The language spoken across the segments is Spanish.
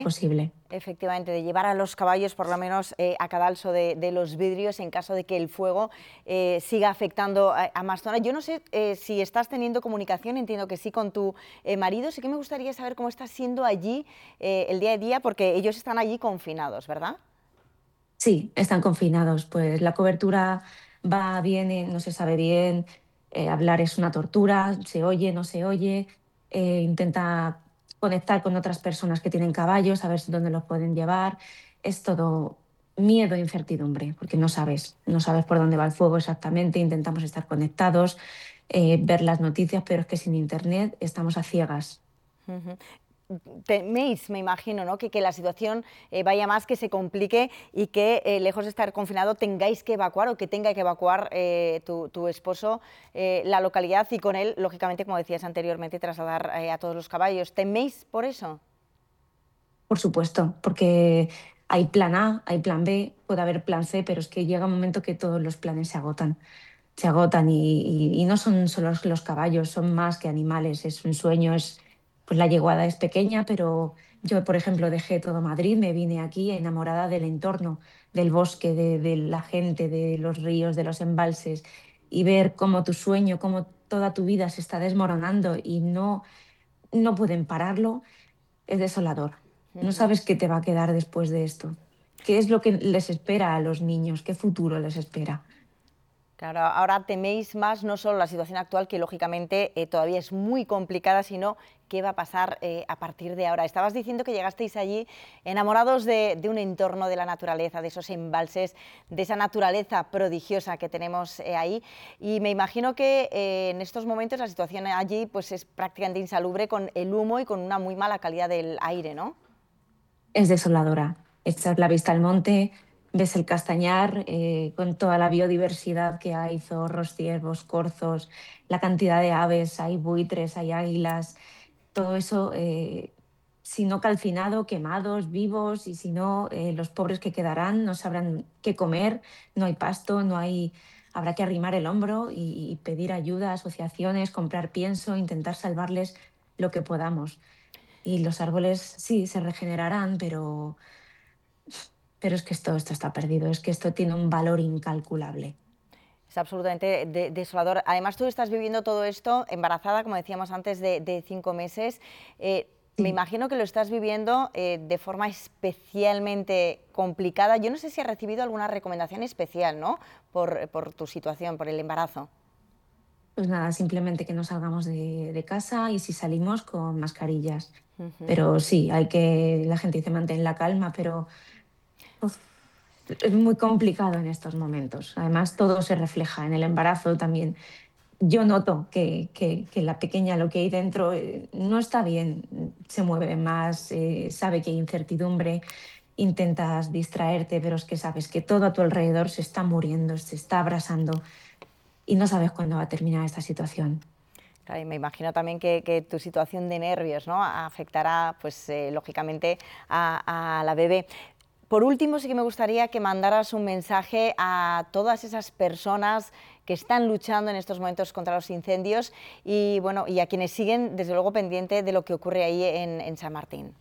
posible. Efectivamente, de llevar a los caballos por lo menos a cadalso de los vidrios en caso de que el fuego siga afectando a más zonas. Yo no sé si estás teniendo comunicación, entiendo que sí, con tu marido. Sí que me gustaría saber cómo está siendo allí el día a día, porque ellos están allí confinados, ¿verdad? Sí, están confinados, pues la cobertura va, viene, no se sabe bien, hablar es una tortura, se oye, no se oye, intenta conectar con otras personas que tienen caballos, a ver si dónde los pueden llevar. Es todo miedo e incertidumbre, porque no sabes por dónde va el fuego exactamente, intentamos estar conectados, ver las noticias, pero es que sin internet estamos a ciegas. Ujú. Teméis, me imagino, ¿no? Que la situación vaya más, que se complique y que, lejos de estar confinado, tengáis que evacuar o que tenga que evacuar tu esposo la localidad y con él, lógicamente, como decías anteriormente, trasladar a todos los caballos. ¿Teméis por eso? Por supuesto, porque hay plan A, hay plan B, puede haber plan C, pero es que llega un momento que todos los planes se agotan y no son solo los caballos, son más que animales, es un sueño, pues la yeguada es pequeña, pero yo, por ejemplo, dejé todo Madrid, me vine aquí enamorada del entorno, del bosque, de la gente, de los ríos, de los embalses, y ver cómo tu sueño, cómo toda tu vida se está desmoronando y no pueden pararlo, es desolador. No Ujú. sabes qué te va a quedar después de esto. ¿Qué es lo que les espera a los niños? ¿Qué futuro les espera? Claro, ahora teméis más no solo la situación actual, que lógicamente todavía es muy complicada, sino qué va a pasar a partir de ahora. Estabas diciendo que llegasteis allí enamorados de un entorno, de la naturaleza, de esos embalses, de esa naturaleza prodigiosa que tenemos ahí. Y me imagino que en estos momentos la situación allí pues, es prácticamente insalubre, con el humo y con una muy mala calidad del aire, ¿no? Es desoladora. Echas la vista al monte, ves el Castañar con toda la biodiversidad que hay, zorros, ciervos, corzos, la cantidad de aves, hay buitres, hay águilas, todo eso, si no calcinado, quemados, vivos, y si no, los pobres que quedarán no sabrán qué comer, no hay pasto, no hay. Habrá que arrimar el hombro y pedir ayuda a asociaciones, comprar pienso, intentar salvarles lo que podamos. Y los árboles sí se regenerarán, pero es que esto está perdido, es que esto tiene un valor incalculable. Es absolutamente desolador. Además, tú estás viviendo todo esto embarazada, como decíamos antes, de 5 meses. Me Sí. imagino que lo estás viviendo de forma especialmente complicada. Yo no sé si has recibido alguna recomendación especial, ¿no? Por tu situación, por el embarazo. Pues nada, simplemente que no salgamos de casa y si salimos con mascarillas. Ujú. Pero sí, la gente dice mantén la calma, pero uf, es muy complicado en estos momentos. Además, todo se refleja en el embarazo también. Yo noto que la pequeña, lo que hay dentro, no está bien, se mueve más, sabe que hay incertidumbre, intentas distraerte, pero es que sabes que todo a tu alrededor se está muriendo, se está abrasando y no sabes cuándo va a terminar esta situación. Claro, y me imagino también que tu situación de nervios, ¿no? Afectará, pues, lógicamente, a la bebé. Por último, sí que me gustaría que mandaras un mensaje a todas esas personas que están luchando en estos momentos contra los incendios y, bueno, y a quienes siguen, desde luego, pendiente de lo que ocurre ahí en San Martín.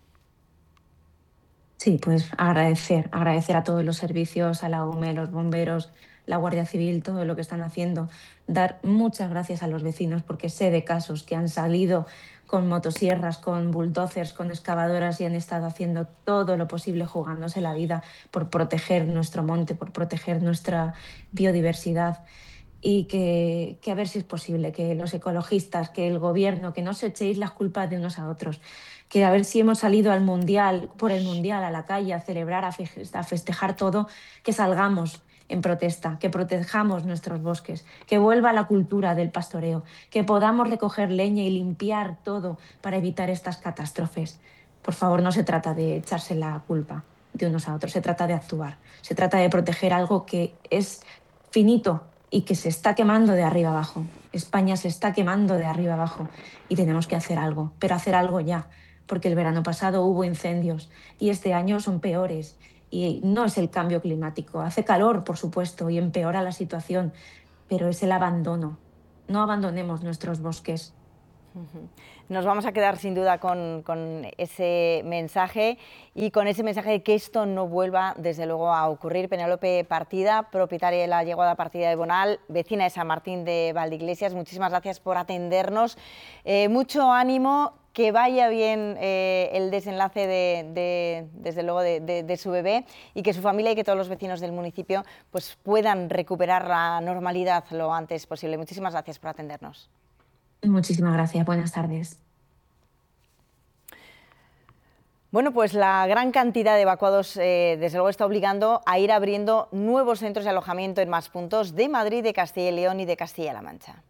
Sí, pues agradecer a todos los servicios, a la UME, los bomberos, la Guardia Civil, todo lo que están haciendo. Dar muchas gracias a los vecinos porque sé de casos que han salido con motosierras, con bulldozers, con excavadoras y han estado haciendo todo lo posible, jugándose la vida por proteger nuestro monte, por proteger nuestra biodiversidad y que a ver si es posible, que los ecologistas, que el gobierno, que no se echéis las culpas de unos a otros, que a ver si hemos salido al mundial, por el mundial, a la calle, a celebrar, a festejar todo, que salgamos en protesta, que protejamos nuestros bosques, que vuelva la cultura del pastoreo, que podamos recoger leña y limpiar todo para evitar estas catástrofes. Por favor, no se trata de echarse la culpa de unos a otros, se trata de actuar, se trata de proteger algo que es finito y que se está quemando de arriba abajo. España se está quemando de arriba abajo y tenemos que hacer algo, pero hacer algo ya, porque el verano pasado hubo incendios y este año son peores. Y no es el cambio climático, hace calor, por supuesto, y empeora la situación, pero es el abandono. No abandonemos nuestros bosques. Nos vamos a quedar sin duda con ese mensaje y con ese mensaje de que esto no vuelva desde luego a ocurrir. Penélope Partida, propietaria de la Yeguada Partida de Bonal, vecina de San Martín de Valdeiglesias, muchísimas gracias por atendernos. Mucho ánimo, que vaya bien el desenlace desde luego de su bebé y que su familia y que todos los vecinos del municipio pues puedan recuperar la normalidad lo antes posible. Muchísimas gracias por atendernos. Muchísimas gracias. Buenas tardes. Bueno, pues la gran cantidad de evacuados, desde luego, está obligando a ir abriendo nuevos centros de alojamiento en más puntos de Madrid, de Castilla y León y de Castilla-La Mancha.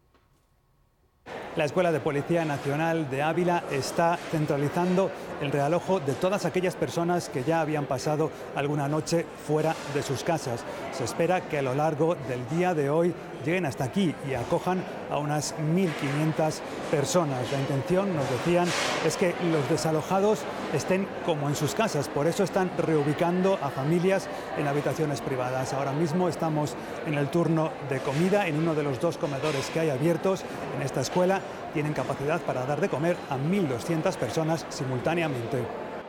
La Escuela de Policía Nacional de Ávila está centralizando el realojo de todas aquellas personas que ya habían pasado alguna noche fuera de sus casas. Se espera que a lo largo del día de hoy lleguen hasta aquí y acojan a unas 1.500 personas. La intención, nos decían, es que los desalojados estén como en sus casas, por eso están reubicando a familias en habitaciones privadas. Ahora mismo estamos en el turno de comida en uno de los 2 comedores que hay abiertos en esta escuela. Tienen capacidad para dar de comer a 1.200 personas simultáneamente.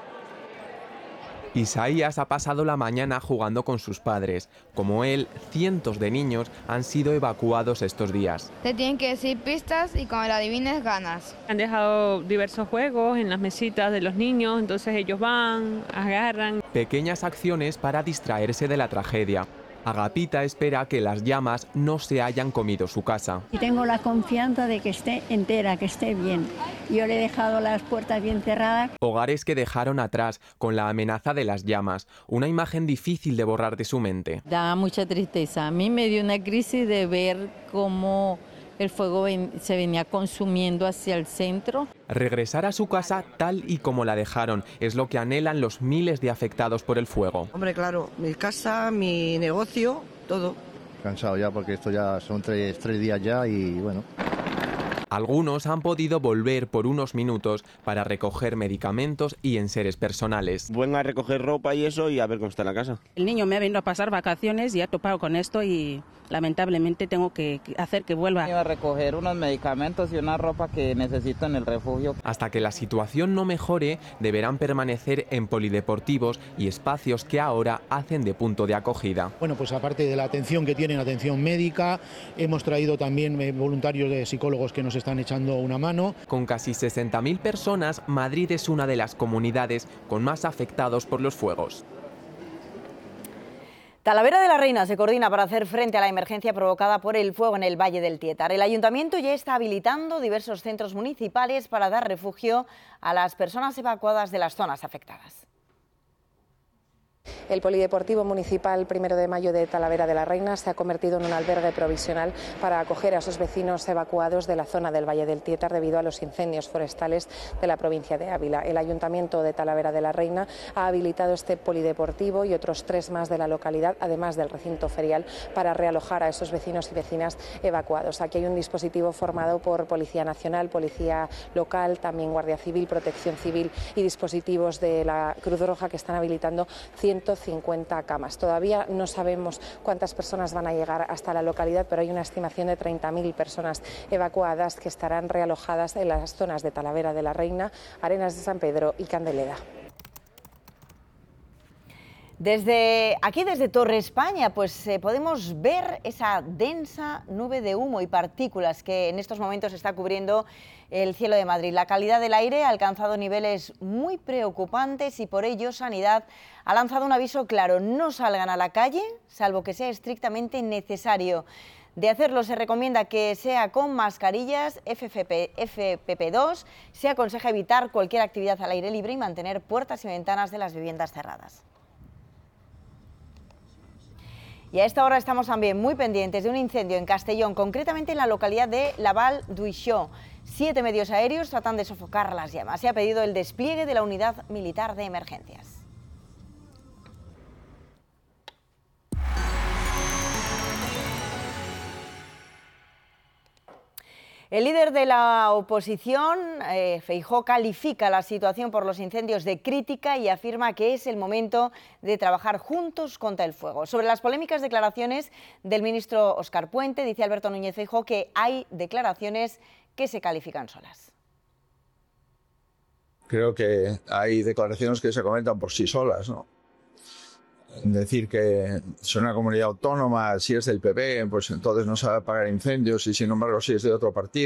Isaías ha pasado la mañana jugando con sus padres. Como él, cientos de niños han sido evacuados estos días. Te tienen que decir pistas y cuando la adivines ganas. Han dejado diversos juegos en las mesitas de los niños, entonces ellos van, agarran. Pequeñas acciones para distraerse de la tragedia. Agapita espera que las llamas no se hayan comido su casa. Y tengo la confianza de que esté entera, que esté bien. Yo le he dejado las puertas bien cerradas. Hogares que dejaron atrás con la amenaza de las llamas, una imagen difícil de borrar de su mente. Da mucha tristeza. A mí me dio una crisis de ver cómo el fuego se venía consumiendo hacia el centro. Regresar a su casa tal y como la dejaron es lo que anhelan los miles de afectados por el fuego. Hombre, claro, mi casa, mi negocio, todo. Cansado ya porque esto ya son tres días ya y bueno. Algunos han podido volver por unos minutos para recoger medicamentos y enseres personales. Vengo a recoger ropa y eso y a ver cómo está la casa. El niño me ha venido a pasar vacaciones y ha topado con esto y lamentablemente tengo que hacer que vuelva. Iba a recoger unos medicamentos y una ropa que necesito en el refugio. Hasta que la situación no mejore, deberán permanecer en polideportivos y espacios que ahora hacen de punto de acogida. Bueno, pues aparte de la atención que tienen, atención médica, hemos traído también voluntarios de psicólogos que nos están echando una mano. Con casi 60.000 personas, Madrid es una de las comunidades con más afectados por los fuegos. Talavera de la Reina se coordina para hacer frente a la emergencia provocada por el fuego en el Valle del Tietar. El ayuntamiento ya está habilitando diversos centros municipales para dar refugio a las personas evacuadas de las zonas afectadas. El Polideportivo Municipal 1 de Mayo de Talavera de la Reina se ha convertido en un albergue provisional para acoger a esos vecinos evacuados de la zona del Valle del Tietar debido a los incendios forestales de la provincia de Ávila. El Ayuntamiento de Talavera de la Reina ha habilitado este polideportivo y otros 3 más de la localidad, además del recinto ferial, para realojar a esos vecinos y vecinas evacuados. Aquí hay un dispositivo formado por Policía Nacional, Policía Local, también Guardia Civil, Protección Civil y dispositivos de la Cruz Roja que están habilitando 150 camas. Todavía no sabemos cuántas personas van a llegar hasta la localidad, pero hay una estimación de 30.000 personas evacuadas que estarán realojadas en las zonas de Talavera de la Reina, Arenas de San Pedro y Candeleda. Desde aquí, desde Torre España, pues podemos ver esa densa nube de humo y partículas que en estos momentos está cubriendo el cielo de Madrid. La calidad del aire ha alcanzado niveles muy preocupantes y por ello Sanidad ha lanzado un aviso claro: no salgan a la calle, salvo que sea estrictamente necesario. De hacerlo se recomienda que sea con mascarillas FFP2, se aconseja evitar cualquier actividad al aire libre y mantener puertas y ventanas de las viviendas cerradas. Y a esta hora estamos también muy pendientes de un incendio en Castellón, concretamente en la localidad de Laval d'Uixó. 7 medios aéreos tratan de sofocar las llamas. Se ha pedido el despliegue de la unidad militar de emergencias. El líder de la oposición, Feijóo, califica la situación por los incendios de crítica y afirma que es el momento de trabajar juntos contra el fuego. Sobre las polémicas declaraciones del ministro Óscar Puente, dice Alberto Núñez Feijóo que hay declaraciones que se califican solas. Creo que hay declaraciones que se comentan por sí solas, ¿no? Decir que son una comunidad autónoma, si es del PP, pues entonces no sabe apagar incendios, y sin embargo si es de otro partido.